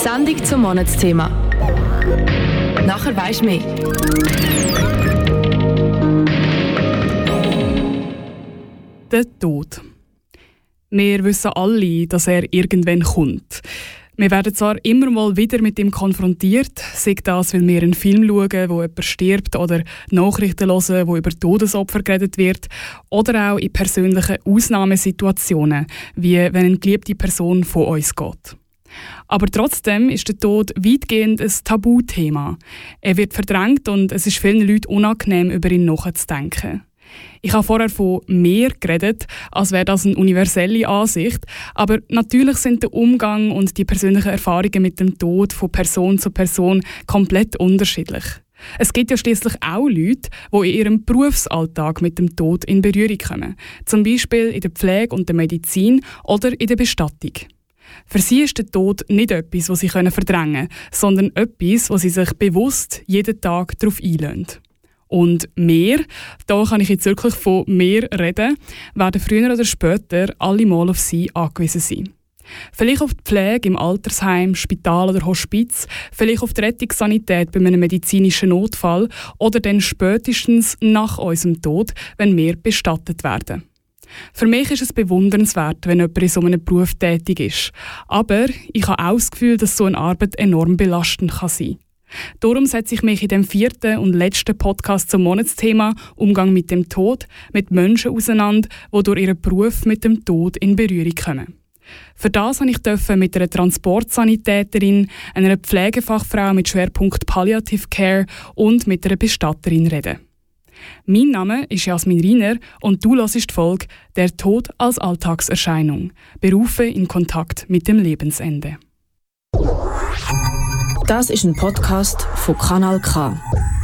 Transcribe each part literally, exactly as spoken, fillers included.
Sendung zum Monatsthema. Nachher weisst du mehr. Der Tod. Wir wissen alle, dass er irgendwann kommt. Wir werden zwar immer mal wieder mit ihm konfrontiert, sei das, weil wir einen Film schauen, wo jemand stirbt, oder Nachrichten hören, wo über Todesopfer geredet wird, oder auch in persönlichen Ausnahmesituationen, wie wenn eine geliebte Person von uns geht. Aber trotzdem ist der Tod weitgehend ein Tabuthema. Er wird verdrängt und es ist vielen Leuten unangenehm, über ihn nachzudenken. Ich habe vorher von mehr geredet, als wäre das eine universelle Ansicht. Aber natürlich sind der Umgang und die persönlichen Erfahrungen mit dem Tod von Person zu Person komplett unterschiedlich. Es gibt ja schließlich auch Leute, die in ihrem Berufsalltag mit dem Tod in Berührung kommen. Zum Beispiel in der Pflege und der Medizin oder in der Bestattung. Für sie ist der Tod nicht etwas, das sie verdrängen können, sondern etwas, wo sie sich bewusst jeden Tag darauf einlösen. Und mehr, da kann ich jetzt wirklich von mehr reden, werden früher oder später alle mal auf sie angewiesen sein. Vielleicht auf die Pflege im Altersheim, Spital oder Hospiz, vielleicht auf die Rettungssanität bei einem medizinischen Notfall oder dann spätestens nach unserem Tod, wenn wir bestattet werden. Für mich ist es bewundernswert, wenn jemand in so einem Beruf tätig ist. Aber ich habe auch das Gefühl, dass so eine Arbeit enorm belastend kann sein kann. Darum setze ich mich in dem vierten und letzten Podcast zum Monatsthema Umgang mit dem Tod mit Menschen auseinander, die durch ihren Beruf mit dem Tod in Berührung kommen. Für das durfte ich mit einer Transportsanitäterin, einer Pflegefachfrau mit Schwerpunkt Palliative Care und mit einer Bestatterin reden. Mein Name ist Jasmin Riener und du hörst die Folge «Der Tod als Alltagserscheinung. Berufe in Kontakt mit dem Lebensende». Das ist ein Podcast von Kanal K.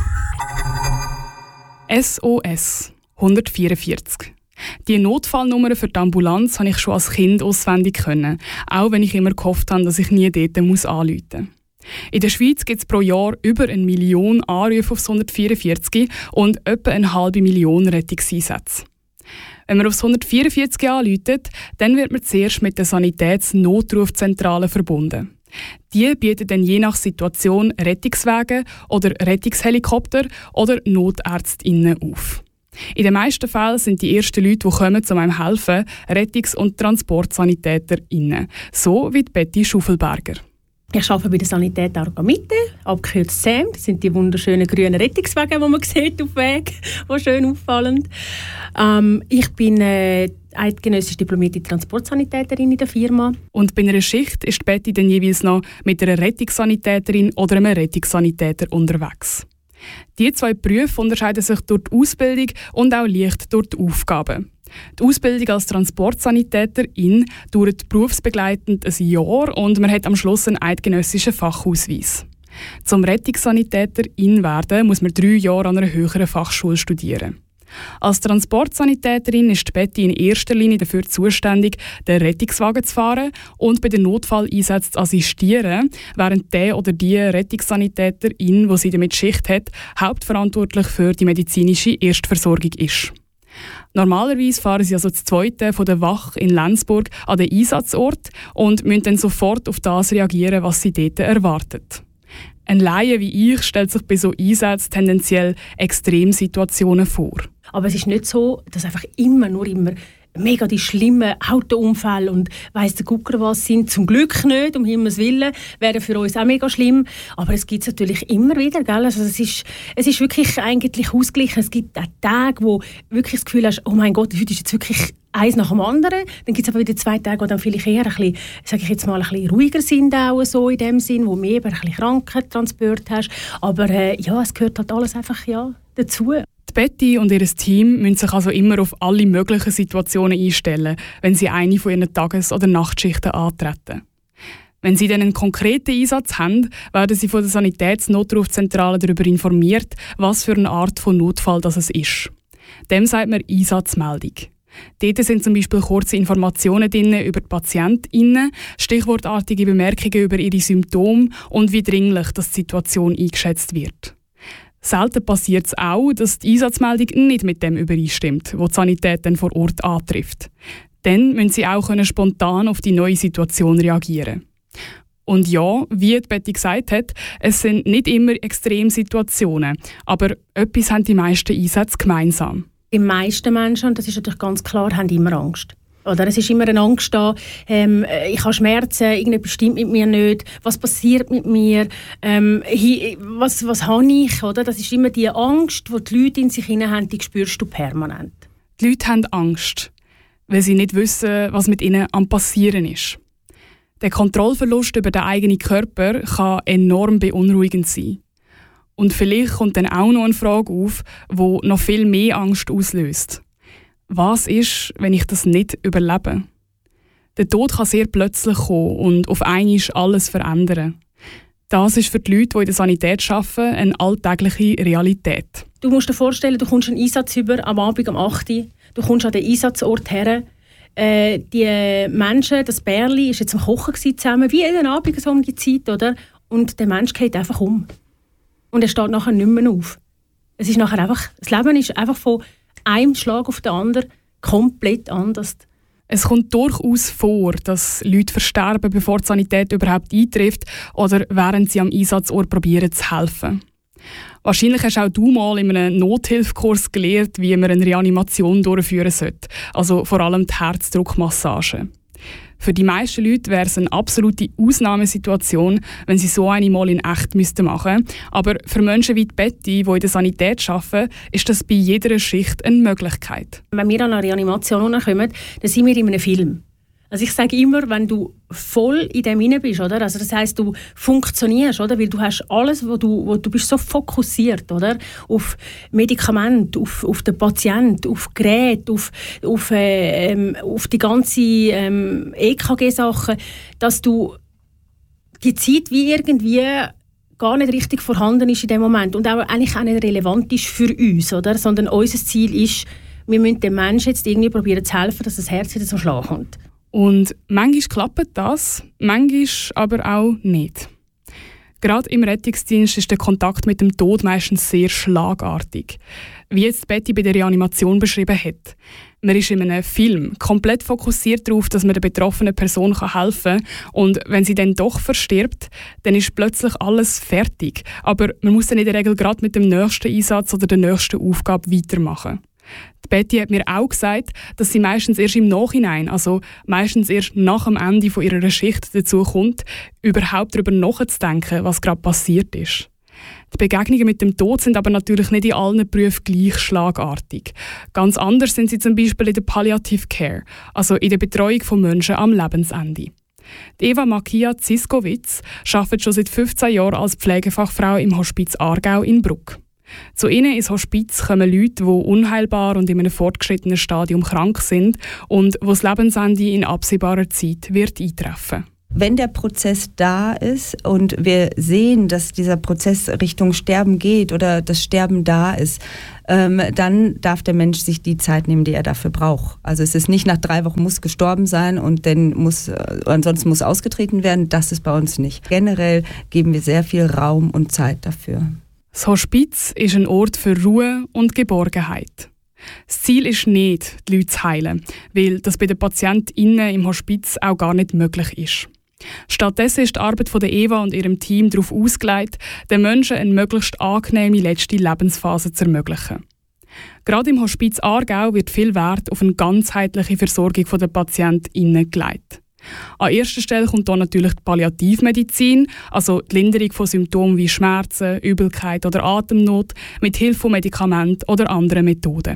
S O S hundertvierundvierzig. Die Notfallnummer für die Ambulanz konnte ich schon als Kind auswendig können, auch wenn ich immer gehofft habe, dass ich nie dort anrufen muss. In der Schweiz gibt es pro Jahr über eine Million Anrufe aufs hundertvierundvierzig und etwa eine halbe Million Rettungseinsätze. Wenn man aufs hundertvierundvierzig anruft, dann wird man zuerst mit der Sanitätsnotrufzentrale verbunden. Die bieten dann je nach Situation Rettungswagen oder Rettungshelikopter oder NotärztInnen auf. In den meisten Fällen sind die ersten Leute, die kommen, um einem helfen, Rettungs- und TransportsanitäterInnen, so wie Betty Schuffelberger. Ich arbeite bei der Sanität Arga Mitte, abgekürzt S A M. Das sind die wunderschönen grünen Rettungswagen, die man sieht auf dem Weg, die schön auffallen. Ähm, ich bin äh, eidgenössisch diplomierte Transportsanitäterin in der Firma. Und bei einer Schicht ist Betty dann jeweils noch mit einer Rettungssanitäterin oder einem Rettungssanitäter unterwegs. Die zwei Berufe unterscheiden sich durch die Ausbildung und auch leicht durch die Aufgaben. Die Ausbildung als Transportsanitäterin dauert berufsbegleitend ein Jahr und man hat am Schluss einen eidgenössischen Fachausweis. Zum Rettungssanitäterin werden muss man drei Jahre an einer höheren Fachschule studieren. Als Transportsanitäterin ist Betty in erster Linie dafür zuständig, den Rettungswagen zu fahren und bei den Notfalleinsätzen zu assistieren, während der oder die Rettungssanitäterin, die sie damit Schicht hat, hauptverantwortlich für die medizinische Erstversorgung ist. Normalerweise fahren sie also das Zweite von der Wache in Lenzburg an den Einsatzort und müssen dann sofort auf das reagieren, was sie dort erwartet. Ein Laie wie ich stellt sich bei so Einsätzen tendenziell Extremsituationen vor. Aber es ist nicht so, dass einfach immer nur immer mega die schlimmen Autounfälle und weiss der Gucker was sind. Zum Glück nicht, um Himmels Willen. Wäre für uns auch mega schlimm. Aber es gibt es natürlich immer wieder. Gell? Also es, ist, es ist wirklich eigentlich ausgeglichen. Es gibt auch Tage, wo du wirklich das Gefühl hast, oh mein Gott, heute ist jetzt wirklich eins nach dem anderen. Dann gibt es aber wieder zwei Tage, die dann vielleicht eher ein bisschen, sage ich jetzt mal, ein bisschen ruhiger sind, auch so in dem Sinn, wo du mehr ein bisschen Krankentransport hast. Aber äh, ja, es gehört halt alles einfach ja, dazu. Die Betty und ihr Team müssen sich also immer auf alle möglichen Situationen einstellen, wenn sie eine von ihren Tages- oder Nachtschichten antreten. Wenn sie dann einen konkreten Einsatz haben, werden sie von der Sanitätsnotrufzentrale darüber informiert, was für eine Art von Notfall das es ist. Dem sagt man Einsatzmeldung. Dort sind zum Beispiel kurze Informationen drin über die PatientInnen, stichwortartige Bemerkungen über ihre Symptome und wie dringlich das die Situation eingeschätzt wird. Selten passiert es auch, dass die Einsatzmeldung nicht mit dem übereinstimmt, was die Sanität dann vor Ort antrifft. Dann müssen sie auch spontan auf die neue Situation reagieren. Und ja, wie Betty gesagt hat, es sind nicht immer Extremsituationen, aber etwas haben die meisten Einsätze gemeinsam. Die meisten Menschen, und das ist natürlich ganz klar, haben immer Angst. Oder es ist immer eine Angst da, ähm, ich habe Schmerzen, irgendetwas stimmt mit mir nicht, was passiert mit mir, ähm, hi, was, was habe ich? Oder? Das ist immer die Angst, die die Leute in sich hinein haben, die spürst du permanent. Die Leute haben Angst, weil sie nicht wissen, was mit ihnen am passieren ist. Der Kontrollverlust über den eigenen Körper kann enorm beunruhigend sein. Und vielleicht kommt dann auch noch eine Frage auf, die noch viel mehr Angst auslöst. Was ist, wenn ich das nicht überlebe? Der Tod kann sehr plötzlich kommen und auf einmal alles verändern. Das ist für die Leute, die in der Sanität arbeiten, eine alltägliche Realität. Du musst dir vorstellen, du kommst einen Einsatz über am Abend um acht Uhr. Du kommst an den Einsatzort her. Äh, die Menschen, das Bärli, war jetzt am Kochen zusammen, wie jeden Abend so um die Zeit, oder? Und der Mensch geht einfach um. Und er steht nachher nicht mehr auf. Es ist nachher einfach, das Leben ist einfach von einem Schlag auf den anderen komplett anders. Es kommt durchaus vor, dass Leute versterben, bevor die Sanität überhaupt eintrifft oder während sie am Einsatzort probieren zu helfen. Wahrscheinlich hast auch du mal in einem Nothilfekurs gelernt, wie man eine Reanimation durchführen sollte, also vor allem die Herzdruckmassage. Für die meisten Leute wäre es eine absolute Ausnahmesituation, wenn sie so eine mal in echt müssten machen. Aber für Menschen wie Betty, die in der Sanität arbeiten, ist das bei jeder Schicht eine Möglichkeit. Wenn wir an eine Reanimation kommen, dann sind wir in einem Film. Also ich sage immer, wenn du voll in dem hinein bist, oder? Also das heisst, du funktionierst, oder? Weil du hast alles, wo du, wo du bist so fokussiert, oder? Auf Medikamente, auf, auf den Patienten, auf Geräte, auf, auf, äh, ähm, auf die ganzen ähm, E K G-Sachen, dass du die Zeit wie irgendwie gar nicht richtig vorhanden ist in dem Moment und auch eigentlich auch nicht relevant ist für uns, oder? Sondern unser Ziel ist, wir müssen dem Menschen jetzt irgendwie probieren zu helfen, dass das Herz wieder zum Schlag kommt. Und manchmal klappt das, manchmal aber auch nicht. Gerade im Rettungsdienst ist der Kontakt mit dem Tod meistens sehr schlagartig. Wie jetzt Betty bei der Reanimation beschrieben hat. Man ist in einem Film komplett fokussiert darauf, dass man der betroffenen Person helfen kann. Und wenn sie dann doch verstirbt, dann ist plötzlich alles fertig. Aber man muss dann in der Regel gerade mit dem nächsten Einsatz oder der nächsten Aufgabe weitermachen. Die Betty hat mir auch gesagt, dass sie meistens erst im Nachhinein, also meistens erst nach dem Ende von ihrer Schicht dazu kommt, überhaupt darüber nachzudenken, was gerade passiert ist. Die Begegnungen mit dem Tod sind aber natürlich nicht in allen Berufen gleich schlagartig. Ganz anders sind sie zum Beispiel in der Palliative Care, also in der Betreuung von Menschen am Lebensende. Die Eva Makia Ziskowitz arbeitet schon seit fünfzehn Jahren als Pflegefachfrau im Hospiz Aargau in Bruck. Zu ihnen ins Hospiz kommen Leute, die unheilbar und in einem fortgeschrittenen Stadium krank sind und wo das Lebensende in absehbarer Zeit wird eintreffen. Wenn der Prozess da ist und wir sehen, dass dieser Prozess Richtung Sterben geht oder das Sterben da ist, ähm, dann darf der Mensch sich die Zeit nehmen, die er dafür braucht. Also es ist nicht nach drei Wochen muss gestorben sein und dann muss, äh, ansonsten muss ausgetreten werden. Das ist bei uns nicht. Generell geben wir sehr viel Raum und Zeit dafür. Das Hospiz ist ein Ort für Ruhe und Geborgenheit. Das Ziel ist nicht, die Leute zu heilen, weil das bei den PatientInnen im Hospiz auch gar nicht möglich ist. Stattdessen ist die Arbeit von Eva und ihrem Team darauf ausgelegt, den Menschen eine möglichst angenehme letzte Lebensphase zu ermöglichen. Gerade im Hospiz Aargau wird viel Wert auf eine ganzheitliche Versorgung der PatientInnen gelegt. An erster Stelle kommt hier natürlich die Palliativmedizin, also die Linderung von Symptomen wie Schmerzen, Übelkeit oder Atemnot mit Hilfe von Medikamenten oder anderen Methoden.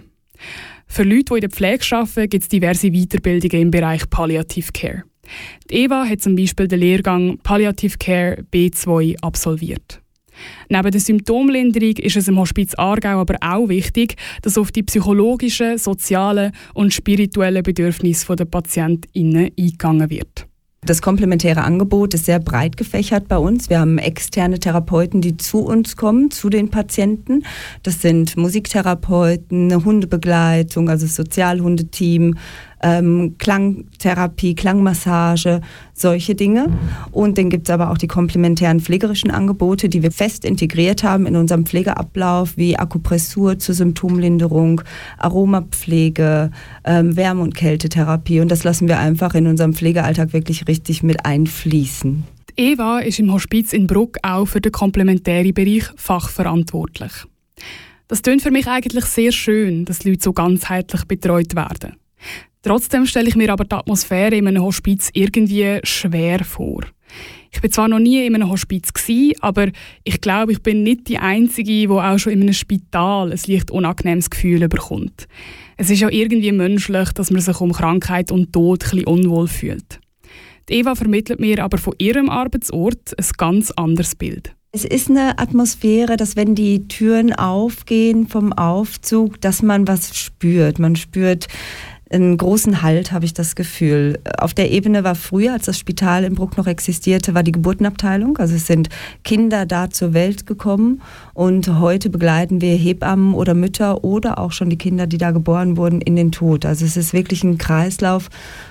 Für Leute, die in der Pflege arbeiten, gibt es diverse Weiterbildungen im Bereich Palliative Care. Die Eva hat zum Beispiel den Lehrgang Palliative Care B zwei absolviert. Neben der Symptomlinderung ist es im Hospiz Aargau aber auch wichtig, dass auf die psychologischen, sozialen und spirituellen Bedürfnisse der PatientInnen eingegangen wird. Das komplementäre Angebot ist sehr breit gefächert bei uns. Wir haben externe Therapeuten, die zu uns kommen, zu den Patienten. Das sind Musiktherapeuten, Hundebegleitung, also Sozialhundeteam, ähm, Klangtherapie, Klangmassage, solche Dinge. Und dann gibt es aber auch die komplementären pflegerischen Angebote, die wir fest integriert haben in unserem Pflegeablauf, wie Akupressur zur Symptomlinderung, Aromapflege, ähm, Wärme- und Kältetherapie. Und das lassen wir einfach in unserem Pflegealltag wirklich richtig mit einfließen. Eva ist im Hospiz in Bruck auch für den komplementären Bereich fachverantwortlich. Das klingt für mich eigentlich sehr schön, dass Leute so ganzheitlich betreut werden. Trotzdem stelle ich mir aber die Atmosphäre in einem Hospiz irgendwie schwer vor. Ich bin zwar noch nie in einem Hospiz gewesen, aber ich glaube, ich bin nicht die Einzige, die auch schon in einem Spital ein leicht unangenehmes Gefühl bekommt. Es ist ja irgendwie menschlich, dass man sich um Krankheit und Tod ein bisschen unwohl fühlt. Die Eva vermittelt mir aber von ihrem Arbeitsort ein ganz anderes Bild. Es ist eine Atmosphäre, dass wenn die Türen aufgehen vom Aufzug, dass man was spürt. Man spürt einen großen Halt, habe ich das Gefühl. Auf der Ebene war früher, als das Spital in Bruck noch existierte, war die Geburtenabteilung. Also es sind Kinder da zur Welt gekommen und heute begleiten wir Hebammen oder Mütter oder auch schon die Kinder, die da geboren wurden, in den Tod. Also es ist wirklich ein Kreislauf,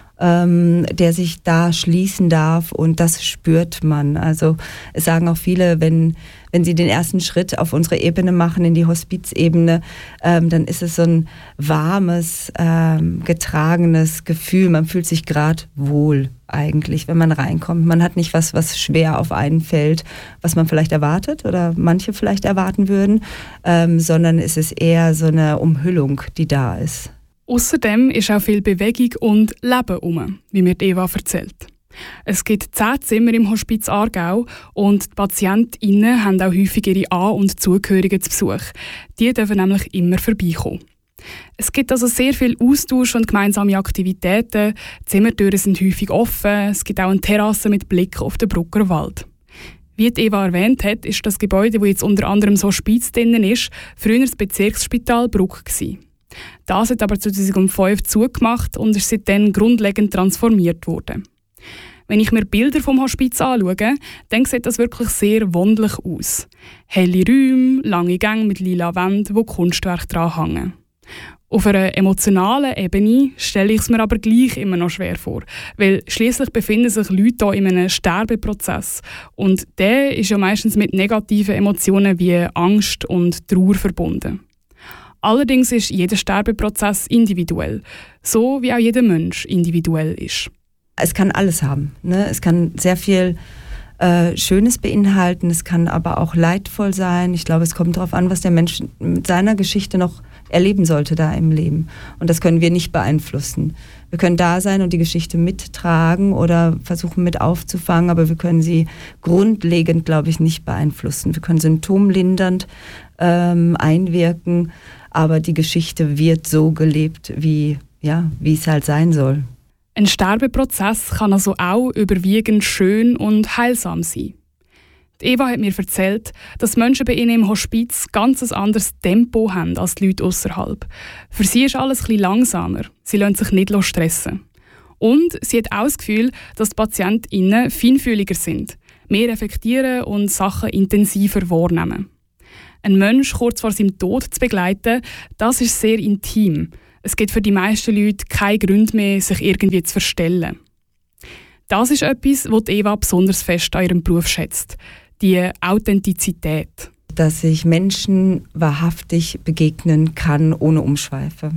ähm, der sich da schließen darf und das spürt man. Also es sagen auch viele, wenn Wenn sie den ersten Schritt auf unsere Ebene machen, in die Hospizebene, ähm, dann ist es so ein warmes, ähm, getragenes Gefühl. Man fühlt sich gerade wohl eigentlich, wenn man reinkommt. Man hat nicht was, was schwer auf einen fällt, was man vielleicht erwartet oder manche vielleicht erwarten würden, ähm, sondern es ist eher so eine Umhüllung, die da ist. Außerdem ist auch viel Bewegung und Leben herum, wie mir Eva erzählt. Es gibt zehn Zimmer im Hospiz Aargau und die PatientInnen haben auch häufig ihre An- und Zugehörigen zu Besuch. Die dürfen nämlich immer vorbeikommen. Es gibt also sehr viel Austausch und gemeinsame Aktivitäten. Die Zimmertüren sind häufig offen. Es gibt auch eine Terrasse mit Blick auf den Brucker Wald. Wie Eva erwähnt hat, ist das Gebäude, wo jetzt unter anderem so Hospiz drinnen ist, früher das Bezirksspital Bruck gewesen. Das hat aber zweitausendfünf zugemacht und ist seitdem grundlegend transformiert worden. Wenn ich mir Bilder vom Hospiz anschaue, dann sieht das wirklich sehr wunderlich aus. Helle Räume, lange Gänge mit lila Wänden, wo Kunstwerke dran hängen. Auf einer emotionalen Ebene stelle ich es mir aber gleich immer noch schwer vor, weil schließlich befinden sich Leute hier in einem Sterbeprozess und der ist ja meistens mit negativen Emotionen wie Angst und Trauer verbunden. Allerdings ist jeder Sterbeprozess individuell, so wie auch jeder Mensch individuell ist. Es kann alles haben. Ne? Es kann sehr viel äh, Schönes beinhalten, es kann aber auch leidvoll sein. Ich glaube, es kommt darauf an, was der Mensch mit seiner Geschichte noch erleben sollte da im Leben. Und das können wir nicht beeinflussen. Wir können da sein und die Geschichte mittragen oder versuchen mit aufzufangen, aber wir können sie grundlegend, glaube ich, nicht beeinflussen. Wir können symptomlindernd ähm, einwirken, aber die Geschichte wird so gelebt, wie, ja, wie es halt sein soll. Ein Sterbeprozess kann also auch überwiegend schön und heilsam sein. Die Eva hat mir erzählt, dass Menschen bei ihnen im Hospiz ganz ein anderes Tempo haben als die Leute ausserhalb. Für sie ist alles etwas langsamer. Sie lassen sich nicht stressen. Und sie hat auch das Gefühl, dass die PatientInnen feinfühliger sind, mehr reflektieren und Sachen intensiver wahrnehmen. Einen Menschen kurz vor seinem Tod zu begleiten, das ist sehr intim. Es gibt für die meisten Leute keinen Grund mehr, sich irgendwie zu verstellen. Das ist etwas, was Eva besonders fest an ihrem Beruf schätzt. Die Authentizität. Dass ich Menschen wahrhaftig begegnen kann, ohne Umschweife.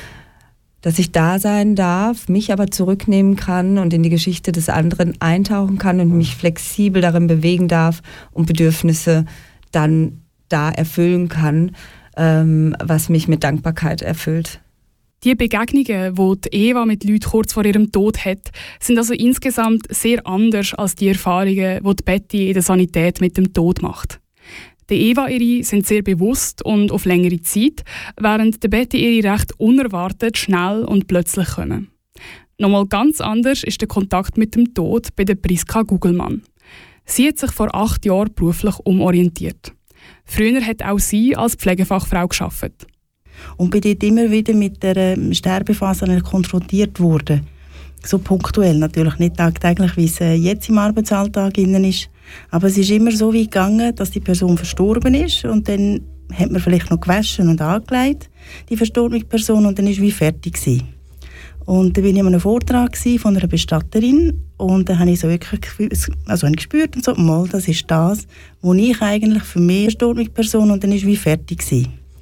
Dass ich da sein darf, mich aber zurücknehmen kann und in die Geschichte des anderen eintauchen kann und mich flexibel darin bewegen darf und Bedürfnisse dann da erfüllen kann, ähm, was mich mit Dankbarkeit erfüllt. Die Begegnungen, die, die Eva mit Leuten kurz vor ihrem Tod hat, sind also insgesamt sehr anders als die Erfahrungen, die, die Betty in der Sanität mit dem Tod macht. Die Eva ihre sind sehr bewusst und auf längere Zeit, während die Betty ihre recht unerwartet, schnell und plötzlich kommen. Nochmal ganz anders ist der Kontakt mit dem Tod bei der Priska Gugelmann. Sie hat sich vor acht Jahren beruflich umorientiert. Früher hat auch sie als Pflegefachfrau gearbeitet. Und bin dort immer wieder mit der Sterbephase konfrontiert worden. So punktuell, natürlich nicht tagtäglich, wie es jetzt im Arbeitsalltag ist. Aber es ist immer so weit gegangen, dass die Person verstorben ist und dann hat man vielleicht noch gewaschen und angelegt, die verstorbene Person, und dann war wie fertig gewesen. Und dann war ich an einem Vortrag von einer Bestatterin und dann habe ich so wirklich also habe ich gespürt und so, mal, das ist das, was ich eigentlich für mich verstorbene Person, und dann war wie fertig gewesen.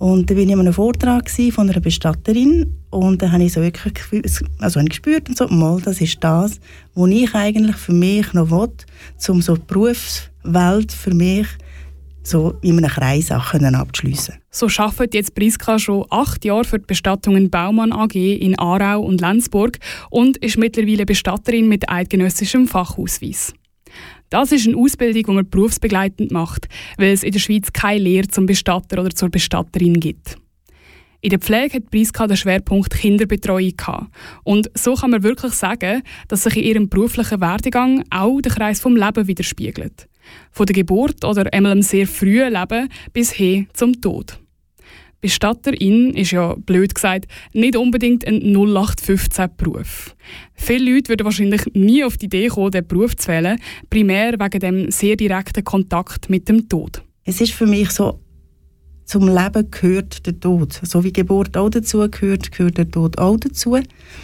Und da war ich an einem Vortrag von einer Bestatterin und da habe ich so wirklich also habe ich gespürt und so, mal, das ist das, was ich eigentlich für mich noch will, um so die Berufswelt für mich so in einem Kreis abzuschliessen. So arbeitet jetzt Priska schon acht Jahre für die Bestattungen Baumann A G in Aarau und Lenzburg und ist mittlerweile Bestatterin mit eidgenössischem Fachausweis. Das ist eine Ausbildung, die man berufsbegleitend macht, weil es in der Schweiz keine Lehre zum Bestatter oder zur Bestatterin gibt. In der Pflege hat Priska den Schwerpunkt Kinderbetreuung gehabt. Und so kann man wirklich sagen, dass sich in ihrem beruflichen Werdegang auch der Kreis vom Leben widerspiegelt. Von der Geburt oder einmal einem sehr frühen Leben bis hin zum Tod. Bestatterin ist ja, blöd gesagt, nicht unbedingt ein null acht fünfzehn Beruf. Viele Leute würden wahrscheinlich nie auf die Idee kommen, diesen Beruf zu wählen, primär wegen dem sehr direkten Kontakt mit dem Tod. Es ist für mich so, zum Leben gehört der Tod. So wie Geburt auch dazu gehört, gehört der Tod auch dazu.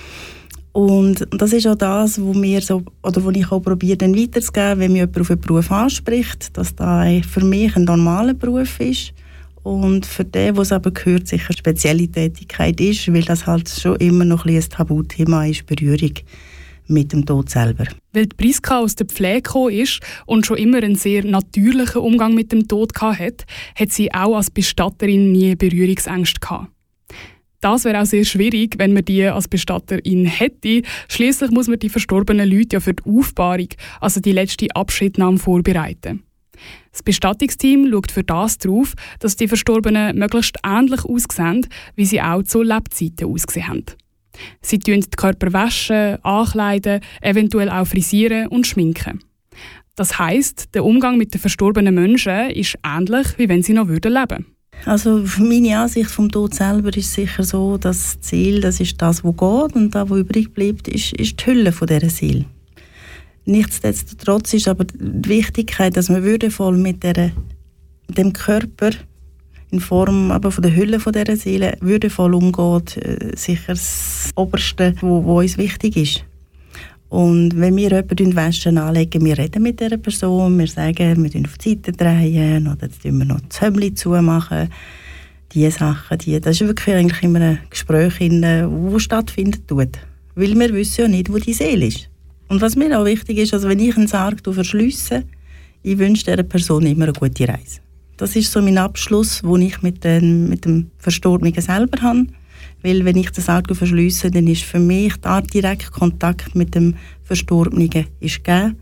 Und das ist auch das, wo mir so, oder wo ich auch probiere, dann weiterzugeben, wenn mich jemand auf einen Beruf anspricht, dass das für mich ein normaler Beruf ist. Und für den, was aber gehört, sicher eine spezielle Tätigkeit ist, weil das halt schon immer noch ein, ein Tabuthema ist, Berührung mit dem Tod selber. Weil Priska aus der Pflege gekommen ist und schon immer einen sehr natürlichen Umgang mit dem Tod hatte, hat sie auch als Bestatterin nie Berührungsängste gehabt. Das wäre auch sehr schwierig, wenn man die als Bestatterin hätte. Schliesslich muss man die verstorbenen Leute ja für die Aufbahrung, also die letzte Abschiednahme, vorbereiten. Das Bestattungsteam schaut für das darauf, dass die Verstorbenen möglichst ähnlich aussehen, wie sie auch zu Lebzeiten ausgesehen haben. Sie waschen den Körper, waschen, ankleiden, eventuell auch frisieren und schminken. Das heisst, der Umgang mit den verstorbenen Menschen ist ähnlich, wie wenn sie noch leben würden. Also meine Ansicht vom Tod selber ist sicher so, dass das Ziel, das ist das, was geht, und das, was übrig bleibt, ist, ist die Hülle von dieser Seele. Nichtsdestotrotz ist aber die Wichtigkeit, dass man würdevoll mit, der, mit dem Körper in Form aber von der Hülle von dieser Seele würdevoll umgeht, äh, sicher das Oberste, was uns wichtig ist. Und wenn wir jemanden waschen anlegen, wir reden mit dieser Person, wir sagen, wir drehen auf die Seite drehen oder wir noch das Hömmli zumachen. Diese Sachen, die, das ist wirklich eigentlich immer ein Gespräch, das stattfindet. Tut. Weil wir wissen ja nicht, wo die Seele ist. Und was mir auch wichtig ist, also wenn ich einen Sarg verschliesse, ich wünsche dieser Person immer eine gute Reise. Das ist so mein Abschluss, den ich mit, den, mit dem Verstorbenen selber habe. Weil wenn ich das Auto verschliesse, dann ist für mich der direkte Kontakt mit dem Verstorbenen ist gegeben.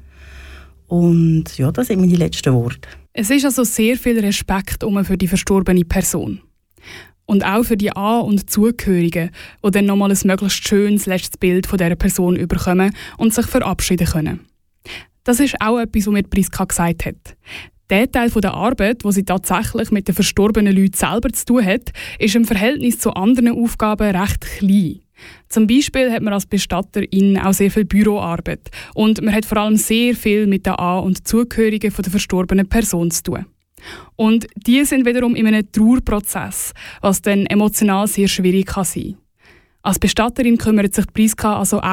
Und ja, das sind meine letzten Worte. Es ist also sehr viel Respekt für die verstorbene Person. Und auch für die An- und Zugehörigen, die dann nochmal ein möglichst schönes letztes Bild von dieser Person bekommen und sich verabschieden können. Das ist auch etwas, was mir Priska gesagt hat. Der Teil der Arbeit, wo sie tatsächlich mit den verstorbenen Leuten selber zu tun hat, ist im Verhältnis zu anderen Aufgaben recht klein. Zum Beispiel hat man als Bestatterin auch sehr viel Büroarbeit und man hat vor allem sehr viel mit den An- und Zugehörigen der verstorbenen Person zu tun. Und die sind wiederum in einem Trauerprozess, was dann emotional sehr schwierig kann sein. Als Bestatterin kümmert sich Priska also auch